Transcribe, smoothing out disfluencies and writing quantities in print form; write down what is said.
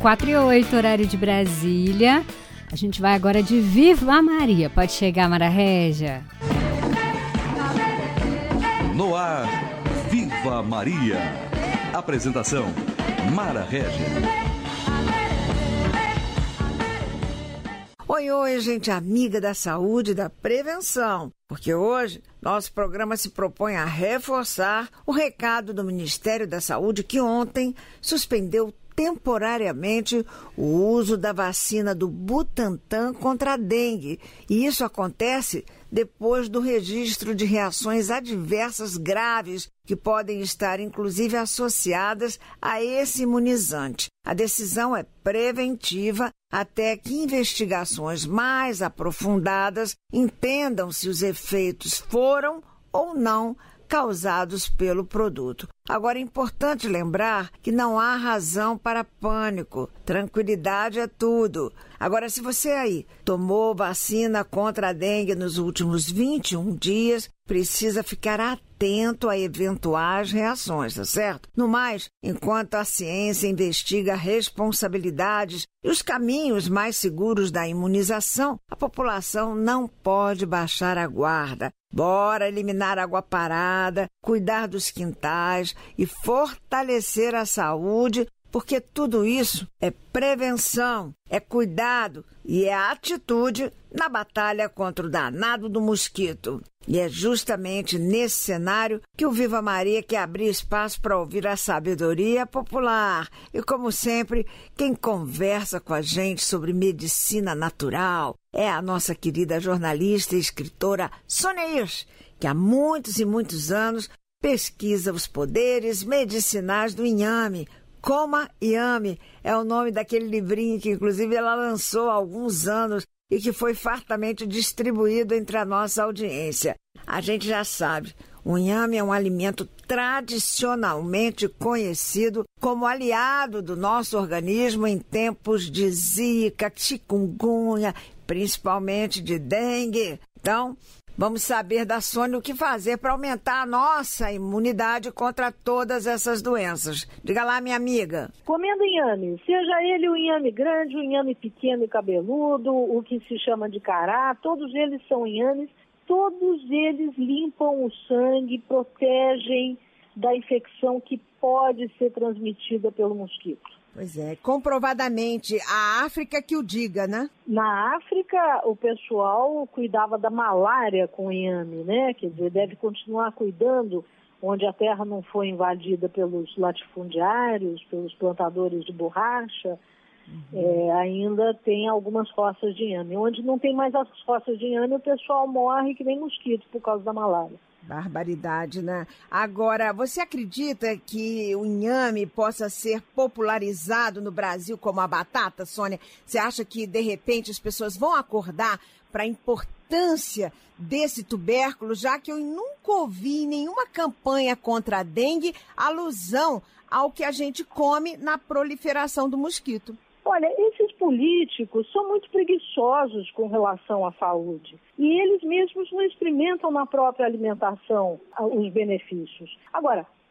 4h08, horário de Brasília. A gente vai agora de Viva Maria. Pode chegar, Mara Régia. No ar, Viva Maria. Apresentação, Mara Régia. Oi, gente amiga da saúde e da prevenção, porque hoje nosso programa se propõe a reforçar o recado do Ministério da Saúde que ontem suspendeu temporariamente o uso da vacina do Butantan contra a dengue. E isso acontece depois do registro de reações adversas graves que podem estar inclusive associadas a esse imunizante. A decisão é preventiva até que investigações mais aprofundadas entendam se os efeitos foram ou não causados pelo produto. Agora, é importante lembrar que não há razão para pânico. Tranquilidade é tudo. Agora, se você aí tomou vacina contra a dengue nos últimos 21 dias, precisa ficar atento a eventuais reações, tá certo? No mais, enquanto a ciência investiga responsabilidades e os caminhos mais seguros da imunização, a população não pode baixar a guarda. Bora eliminar água parada, cuidar dos quintais e fortalecer a saúde, porque tudo isso é prevenção, é cuidado e é atitude na batalha contra o danado do mosquito. E é justamente nesse cenário que o Viva Maria quer abrir espaço para ouvir a sabedoria popular. E como sempre, quem conversa com a gente sobre medicina natural é a nossa querida jornalista e escritora Sônia Hirsch, que há muitos e muitos anos pesquisa os poderes medicinais do inhame. Coma Inhame é o nome daquele livrinho que, inclusive, ela lançou há alguns anos e que foi fartamente distribuído entre a nossa audiência. A gente já sabe, o inhame é um alimento tradicionalmente conhecido como aliado do nosso organismo em tempos de zika, chikungunya, principalmente de dengue. Então, vamos saber da Sônia o que fazer para aumentar a nossa imunidade contra todas essas doenças. Diga lá, minha amiga. Comendo inhame, seja ele o inhame grande, o inhame pequeno e cabeludo, o que se chama de cará, todos eles são inhames, todos eles limpam o sangue, protegem da infecção que pode ser transmitida pelo mosquito. Pois é, comprovadamente, a África que o diga, né? Na África, o pessoal cuidava da malária com inhame, né? Quer dizer, deve continuar cuidando onde a terra não foi invadida pelos latifundiários, pelos plantadores de borracha. Ainda tem algumas roças de inhame. Onde não tem mais as roças de inhame, o pessoal morre que nem mosquito por causa da malária. Barbaridade, né? Agora, você acredita que o inhame possa ser popularizado no Brasil como a batata, Sônia? Você acha que, de repente, as pessoas vão acordar para a importância desse tubérculo, já que eu nunca ouvi em nenhuma campanha contra a dengue alusão ao que a gente come na proliferação do mosquito? Olha, esses políticos são muito preguiçosos com relação à saúde. E eles mesmos não experimentam na própria alimentação os benefícios. Agora,